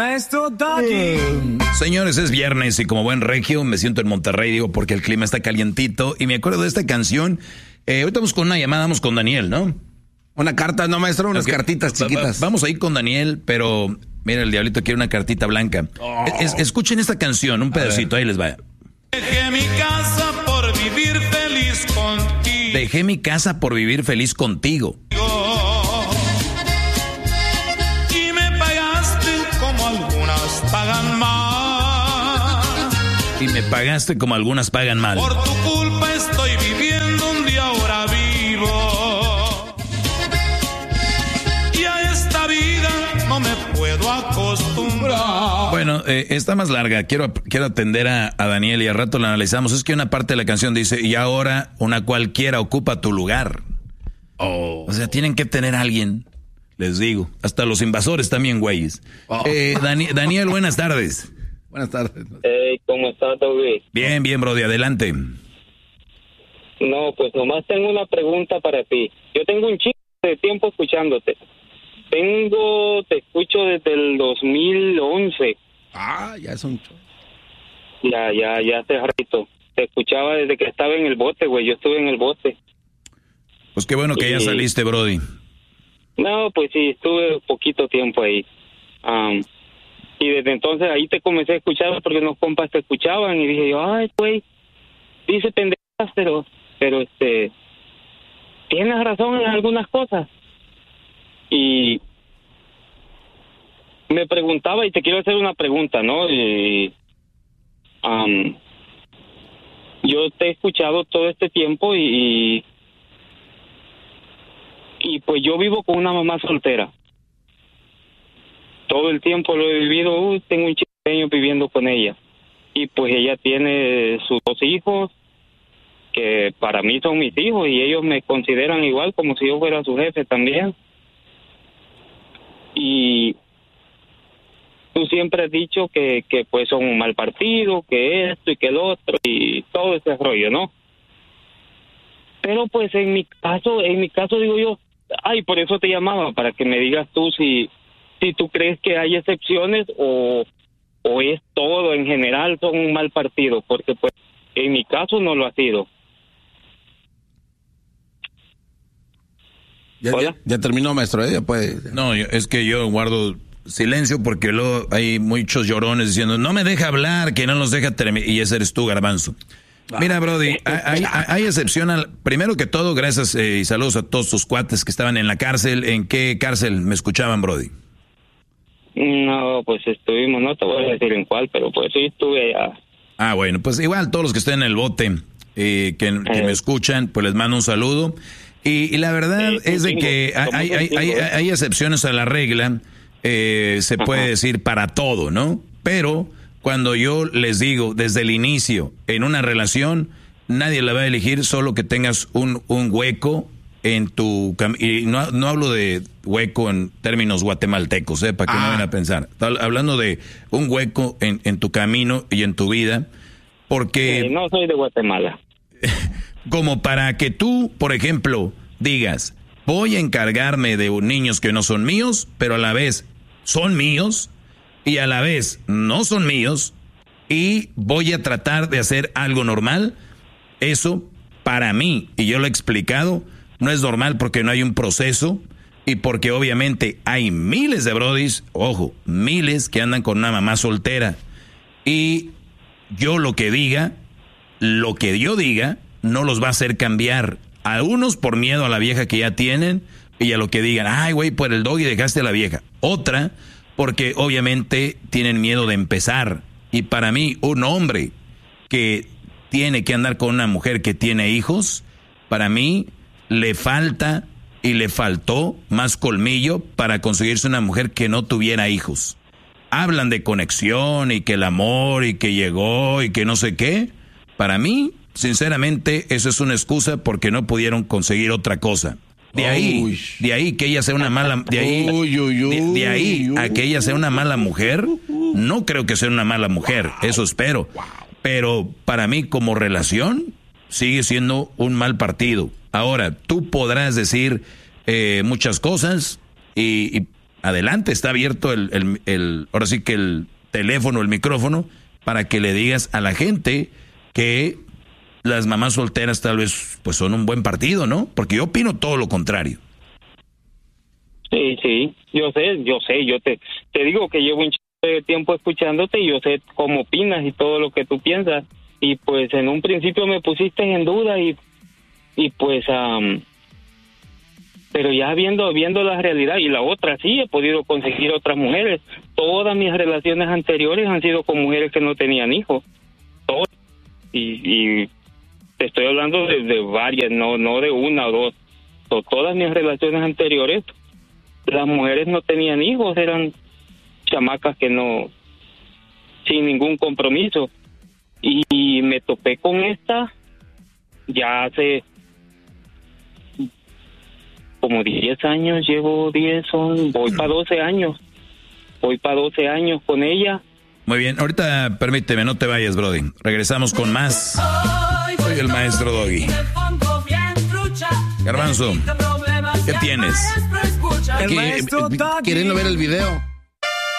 Señores, es viernes y como buen regio me siento en Monterrey, digo, porque el clima está calientito. Y me acuerdo de esta canción. Ahorita vamos con una llamada, vamos con Daniel, ¿no? Una carta, no, maestro, unas cartitas chiquitas. Vamos a ir con Daniel, pero mira, el diablito quiere una cartita blanca. Escuchen esta canción, un pedacito, ahí les va. Dejé mi casa por vivir feliz contigo. Dejé mi casa por vivir feliz contigo. Y me pagaste como algunas pagan mal. Y me pagaste como algunas pagan mal. Por tu culpa estoy viviendo un día ahora vivo. Y a esta vida no me puedo acostumbrar. Bueno, está más larga. Quiero atender a Daniel y al rato la analizamos. Es que una parte de la canción dice, y ahora una cualquiera ocupa tu lugar. O sea, tienen que tener a alguien, les digo. Hasta los invasores también, güeyes. Daniel, buenas tardes. Buenas tardes. ¿Cómo estás, Toby? Bien, brody, adelante. No, pues nomás tengo una pregunta para ti. Yo tengo un chico de tiempo escuchándote. Te escucho desde el 2011. Ya es un... Ya hace ratito. Te escuchaba desde que estaba en el bote, güey. Yo estuve en el bote. Pues qué bueno que ya saliste, brody. No, pues sí, estuve poquito tiempo ahí. Y desde entonces ahí te comencé a escuchar porque unos compas te escuchaban y dije yo, ay, güey, dice pendejas, pero tienes razón en algunas cosas. Y me preguntaba, y te quiero hacer una pregunta, ¿no? Yo te he escuchado todo este tiempo y pues yo vivo con una mamá soltera. Todo el tiempo lo he vivido, tengo un chiqueño viviendo con ella. Y pues ella tiene sus 2 hijos, que para mí son mis hijos, y ellos me consideran igual como si yo fuera su jefe también. Y tú siempre has dicho que pues son un mal partido, que esto y que el otro, y todo ese rollo, ¿no? Pero pues en mi caso digo yo, por eso te llamaba, para que me digas tú si tú crees que hay excepciones o es todo en general son un mal partido, porque pues en mi caso no lo ha sido. Ya terminó, maestro, ya puede. No, es que yo guardo silencio porque luego hay muchos llorones diciendo, no me deja hablar, que no nos deja terminar, y ese eres tú, Garbanzo. Mira, brody, hay excepción primero que todo, gracias y saludos a todos tus cuates que estaban en la cárcel. ¿En qué cárcel me escuchaban, brody? No, pues estuvimos, no te voy a decir en cuál, pero pues sí estuve allá. Bueno, pues igual todos los que estén en el bote que me escuchan, pues les mando un saludo. Y la verdad es de que hay excepciones a la regla, se puede decir para todo, ¿no? Pero cuando yo les digo desde el inicio, en una relación, nadie la va a elegir solo que tengas un hueco en tu y no hablo de hueco en términos guatemaltecos, para que no vayan a pensar. Estoy hablando de un hueco en tu camino y en tu vida, porque no soy de Guatemala. Como para que tú, por ejemplo, digas, voy a encargarme de niños que no son míos, pero a la vez son míos y a la vez no son míos, y voy a tratar de hacer algo normal. Eso para mí, y yo lo he explicado, no es normal porque no hay un proceso y porque obviamente hay miles de brodis, ojo, miles que andan con una mamá soltera. Y yo lo que yo diga, no los va a hacer cambiar. A unos por miedo a la vieja que ya tienen y a lo que digan, ay güey, por el doggy dejaste a la vieja. Otra, porque obviamente tienen miedo de empezar. Y para mí, un hombre que tiene que andar con una mujer que tiene hijos, para mí le falta y le faltó más colmillo para conseguirse una mujer que no tuviera hijos. Hablan de conexión y que el amor y que llegó y que no sé qué. Para mí, sinceramente, eso es una excusa porque no pudieron conseguir otra cosa. De ahí que ella sea una mala, de ahí a que ella sea una mala mujer, no creo que sea una mala mujer, eso espero. Pero para mí como relación sigue siendo un mal partido. Ahora, tú podrás decir muchas cosas y adelante, está abierto ahora sí que el teléfono, el micrófono, para que le digas a la gente que las mamás solteras tal vez pues son un buen partido, ¿no? Porque yo opino todo lo contrario. Sí, yo te digo que llevo un de tiempo escuchándote y yo sé cómo opinas y todo lo que tú piensas, y pues en un principio me pusiste en duda y pues pero ya viendo la realidad, y la otra sí, he podido conseguir otras mujeres. Todas mis relaciones anteriores han sido con mujeres que no tenían hijos, todas, y te estoy hablando de varias, no de una o dos. Todas mis relaciones anteriores, las mujeres no tenían hijos, eran chamacas que no, sin ningún compromiso, y me topé con esta ya hace como 10 años, voy para 12 años con ella. Muy bien, ahorita permíteme, no te vayas, Brody, regresamos con más. Soy el maestro Doggy. Garbanzo, ¿qué tienes? Queriendo ver el video.